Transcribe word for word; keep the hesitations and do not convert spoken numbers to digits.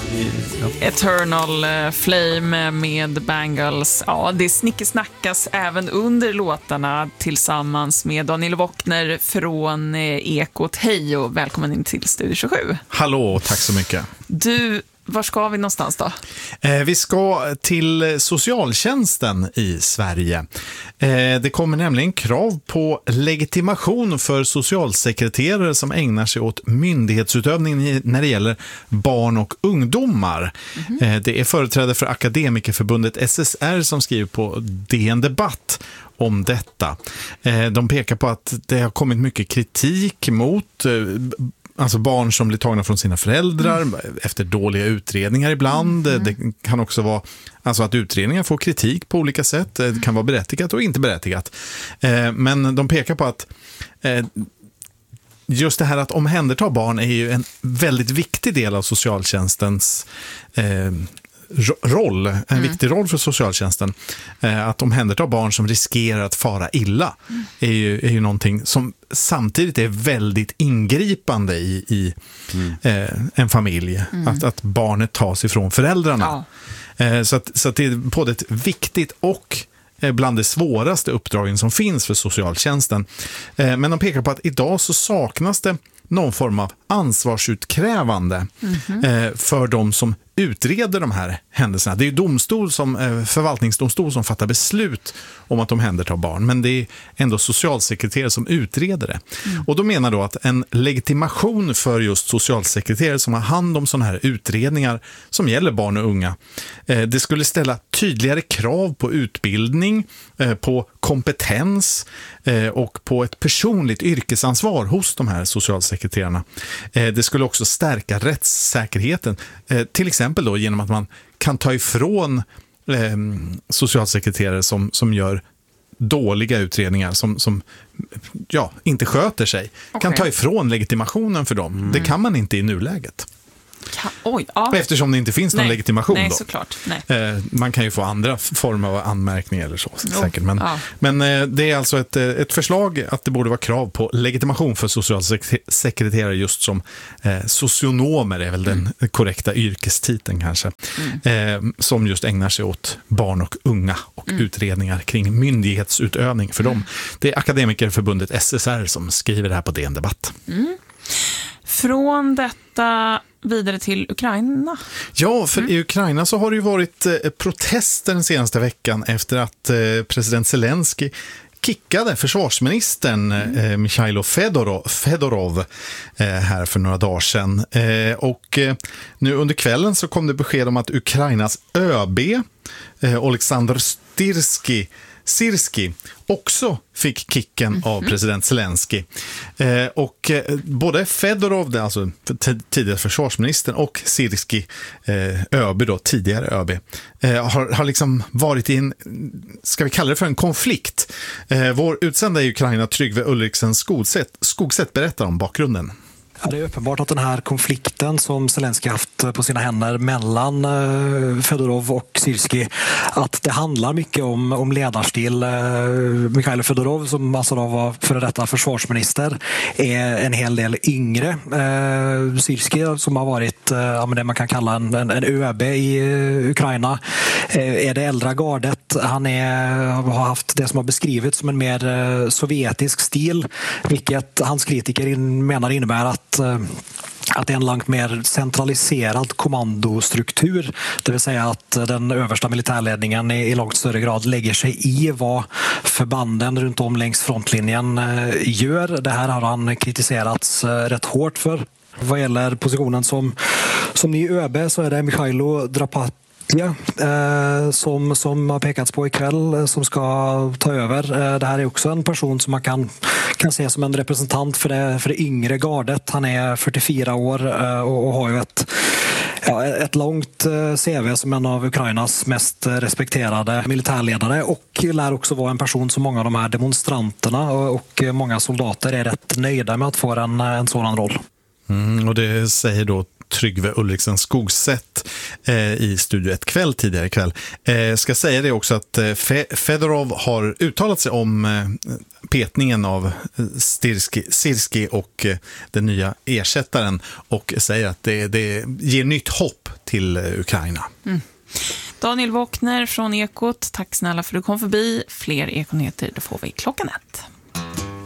Eternal Flame med Bangles. Ja, det snickesnackas även under låtarna tillsammans med Daniel Wockner från Ekot. Hej och välkommen in till Studio tjugosju. Hallå, tack så mycket. Du, var ska vi någonstans då? Eh, vi ska till socialtjänsten i Sverige. Eh, det kommer nämligen krav på legitimation för socialsekreterare som ägnar sig åt myndighetsutövning när det gäller barn och ungdomar. Mm-hmm. Eh, det är företrädare för Akademikerförbundet S S R som skriver på D N Debatt om detta. Eh, de pekar på att det har kommit mycket kritik mot eh, alltså barn som blir tagna från sina föräldrar mm. efter dåliga utredningar ibland. Mm. Det kan också vara alltså att utredningar får kritik på olika sätt. Det kan vara berättigat och inte berättigat. Eh, men de pekar på att eh, just det här att omhänderta barn är ju en väldigt viktig del av socialtjänstens eh, roll, en mm. viktig roll för socialtjänsten. Eh, att omhänderta barn som riskerar att fara illa mm. är, ju, är ju någonting som samtidigt är väldigt ingripande i, i mm. eh, en familj. Mm. Att, att barnet tas ifrån föräldrarna. Ja. Eh, så, att, så att det är både ett viktigt och bland de svåraste uppdragen som finns för socialtjänsten. Eh, men de pekar på att idag så saknas det någon form av ansvarsutkrävande mm-hmm. eh, för de som utreder de här händelserna. Det är ju domstol som, eh, förvaltningsdomstol som fattar beslut om att de omhändertar barn, men det är ändå socialsekreterare som utreder det. Mm. Och då menar då att en legitimation för just socialsekreterare som har hand om sådana här utredningar som gäller barn och unga, eh, det skulle ställa tydligare krav på utbildning, eh, på kompetens eh, och på ett personligt yrkesansvar hos de här socialsekreterarna. Eh, det skulle också stärka rättssäkerheten, eh, till exempel då genom att man kan ta ifrån eh, socialsekreterare som, som gör dåliga utredningar, som, som ja, inte sköter sig. Okay. Kan ta ifrån legitimationen för dem. Mm. Det kan man inte i nuläget. Ka- Oj, ja. Eftersom det inte finns någon Nej. legitimation. Nej, då. såklart. Nej. Eh, man kan ju få andra former av anmärkningar eller så. Jo. Säkert. Men, ja. men eh, det är alltså ett, ett förslag att det borde vara krav på legitimation för socialsekreterare just som eh, socionomer är väl den mm. korrekta yrkestiteln kanske. Mm. Eh, som just ägnar sig åt barn och unga och mm. utredningar kring myndighetsutövning för mm. dem. Det är Akademikerförbundet S S R som skriver det här på D N Debatt. Mm. Från detta vidare till Ukraina. Ja, för mm. i Ukraina så har det ju varit eh, protester den senaste veckan efter att eh, president Zelensky kickade försvarsministern mm. eh, Mikhailo Fedorov, Fedorov eh, här för några dagar sedan. Eh, och eh, nu under kvällen så kom det besked om att Ukrainas ÖB eh, Oleksandr Syrskij Syrskij också fick kicken mm-hmm. av president Zelensky. Eh, och eh, både Fedorov, alltså t- tidigare försvarsministern, och Syrskij, eh, ÖB då, tidigare ÖB, eh, har, har liksom varit i en, ska vi kalla det för en konflikt. Eh, vår utsända i Ukraina, Tryggve Ulriksen Skogsätt, Skogsätt berättar om bakgrunden. Ja, det är uppenbart att den här konflikten som Zelensky haft på sina händer mellan eh, Fedorov och Syrskij, att det handlar mycket om, om ledarstil. Eh, Mikhailo Fedorov, som alltså då var före detta försvarsminister, är en hel del yngre. Eh, Syrskij, som har varit eh, det man kan kalla en, en, en ÖB i eh, Ukraina, eh, är det äldre gardet. Han är, har haft det som har beskrivits som en mer eh, sovjetisk stil, vilket hans kritiker in, menar innebär att att det är en långt mer centraliserad kommandostruktur, det vill säga att den översta militärledningen i långt större grad lägger sig i vad förbanden runt om längs frontlinjen gör. Det här har han kritiserats rätt hårt för. Vad gäller positionen som, som ny ÖB så är det Mikhailo Drapat Ja, eh, som, som har pekats på ikväll, som ska ta över. Eh, det här är också en person som man kan, kan se som en representant för det, för det yngre gardet. Han är fyrtiofyra år eh, och, och har ju ett, ja, ett långt eh, C V som en av Ukrainas mest respekterade militärledare, och lär också vara en person som många av de här demonstranterna och, och många soldater är rätt nöjda med att få en, en sådan roll. Mm, och det säger då Tryggve Ulriksen Skogsätt eh, i Studio ett kväll tidigare ikväll. Eh, ska säga det också att eh, Fe- Fedorov har uttalat sig om eh, petningen av Syrskij, Syrskij och eh, den nya ersättaren, och säger att det, det ger nytt hopp till Ukraina. Mm. Daniel Wockner från Ekot, tack snälla för att du kom förbi. Fler Ekonyheter, då får vi klockan ett.